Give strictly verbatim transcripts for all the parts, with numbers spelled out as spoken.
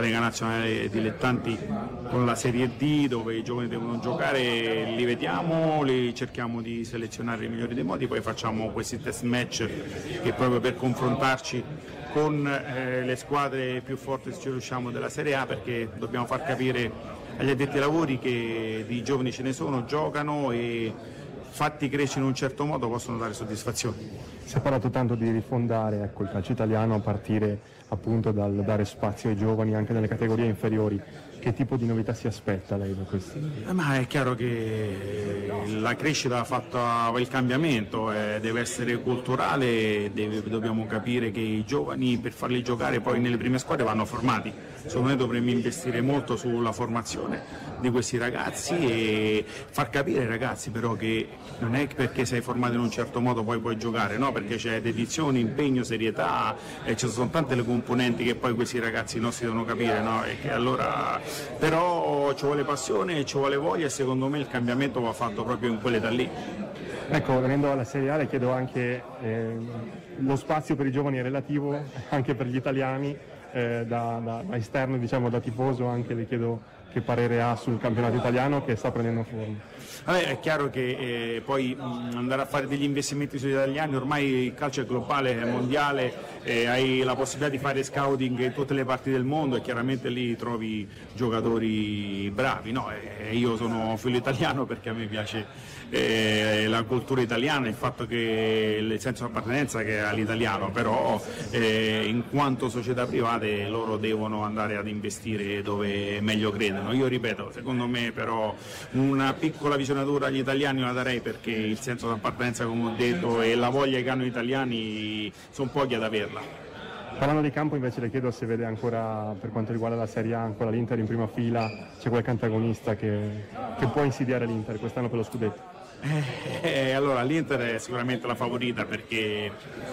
Lega Nazionale Dilettanti con la Serie D, dove i giovani devono giocare, li vediamo, li cerchiamo di selezionare i migliori dei modi, poi facciamo questi test match che proprio per confrontarci con eh, le squadre più forti, se ci riusciamo, della Serie A, perché dobbiamo far capire agli addetti ai lavori che di giovani ce ne sono, giocano e fatti crescere in un certo modo possono dare soddisfazione. Si è parlato tanto di rifondare, ecco, il calcio italiano a partire appunto dal dare spazio ai giovani anche nelle categorie inferiori. Che tipo di novità si aspetta lei da questi? Eh, ma è chiaro che la crescita ha fatto il cambiamento, eh, deve essere culturale, deve, dobbiamo capire che i giovani per farli giocare poi nelle prime squadre vanno formati. Secondo me dovremmo investire molto sulla formazione di questi ragazzi e far capire ai ragazzi però che non è perché sei formato in un certo modo poi puoi giocare, no? Perché c'è dedizione, impegno, serietà e ci sono tante le componenti che poi questi ragazzi nostri devono capire, no? E che allora però ci vuole passione, ci vuole voglia e secondo me il cambiamento va fatto proprio in quell'età lì. Ecco, venendo alla Serie A le chiedo anche eh, lo spazio per i giovani è relativo anche per gli italiani, eh, da, da, da esterno, diciamo da tifoso, anche le chiedo che parere ha sul campionato italiano che sta prendendo forma. Vabbè, è chiaro che eh, poi mh, andare a fare degli investimenti sugli italiani, ormai il calcio è globale, è mondiale, eh, hai la possibilità di fare scouting in tutte le parti del mondo e chiaramente lì trovi giocatori bravi, no? E io sono figlio italiano perché a me piace eh, la cultura italiana, il fatto che il senso di appartenenza che ha l'italiano, però eh, in quanto società private loro devono andare ad investire dove meglio credono. Io ripeto, secondo me però una piccola visionatura agli italiani la darei, perché il senso di appartenenza, come ho detto, e la voglia che hanno gli italiani sono pochi ad averla. Parlando di campo invece le chiedo se vede ancora, per quanto riguarda la Serie A, ancora l'Inter in prima fila, c'è qualche antagonista che, che può insidiare l'Inter quest'anno per lo scudetto? Eh, allora l'Inter è sicuramente la favorita perché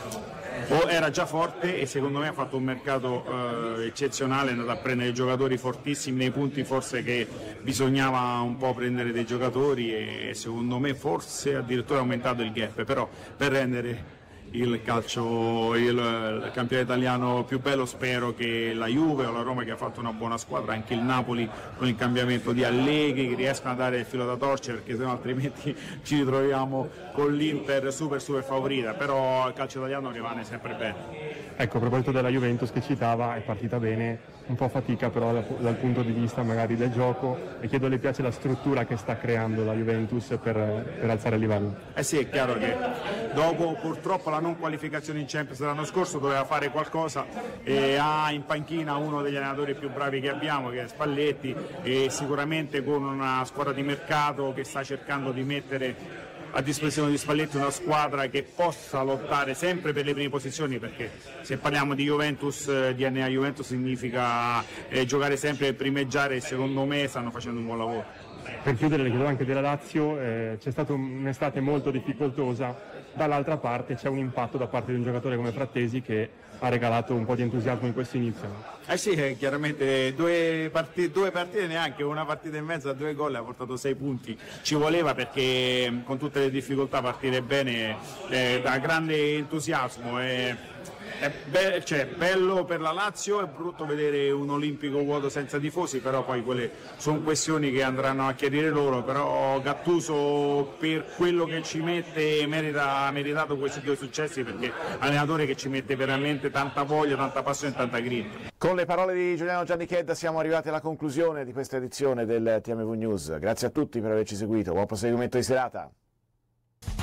o era già forte e secondo me ha fatto un mercato eh, eccezionale, è andato a prendere giocatori fortissimi nei punti forse che bisognava un po' prendere dei giocatori e secondo me forse addirittura ha aumentato il gap, però per rendere il calcio, il, il campionato italiano più bello spero che la Juve o la Roma, che ha fatto una buona squadra, anche il Napoli con il cambiamento di Allegri, che riescano a dare il filo da torcere, perché sennò altrimenti ci ritroviamo con l'Inter super super favorita, però il calcio italiano rimane sempre bene. Ecco, a proposito della Juventus che citava, è partita bene, un po' fatica però dal, dal punto di vista magari del gioco, e chiedo le piace la struttura che sta creando la Juventus per, per alzare il livello? Eh sì, è chiaro che dopo purtroppo la non qualificazione in Champions l'anno scorso doveva fare qualcosa e ha in panchina uno degli allenatori più bravi che abbiamo, che è Spalletti, e sicuramente con una squadra di mercato che sta cercando di mettere a disposizione di Spalletti una squadra che possa lottare sempre per le prime posizioni, perché se parliamo di Juventus, D N A Juventus significa eh, giocare sempre e primeggiare, e secondo me stanno facendo un buon lavoro. Per chiudere le chiedo anche della Lazio, eh, c'è stata un'estate molto difficoltosa, dall'altra parte c'è un impatto da parte di un giocatore come Frattesi che ha regalato un po' di entusiasmo in questo inizio. Eh sì, eh, chiaramente due partite, due partite neanche, una partita e mezza, due gol, ha portato sei punti, ci voleva perché con tutte le difficoltà partire bene eh, da grande entusiasmo. Eh. È be- cioè, bello per la Lazio, è brutto vedere un olimpico vuoto senza tifosi, però poi quelle sono questioni che andranno a chiarire loro, però Gattuso per quello che ci mette merita, ha meritato questi due successi, perché è un allenatore che ci mette veramente tanta voglia, tanta passione e tanta grinta. Con le parole di Giuliano Giannichedda siamo arrivati alla conclusione di questa edizione del T M V News. Grazie a tutti per averci seguito, buon proseguimento di serata.